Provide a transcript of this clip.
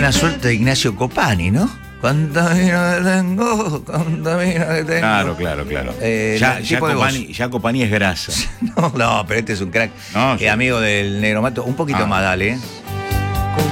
Buena suerte de Ignacio Copani, ¿no? Cuánta mina que tengo, cuánta mina que tengo. Claro. Ya Copani es grasa. No, pero este es un crack. No, sí. Amigo del Negro Mato. Un poquito más, dale.